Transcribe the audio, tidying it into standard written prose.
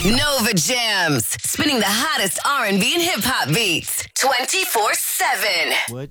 Nova Jams, spinning the hottest R&B and hip hop beats 24/7. What?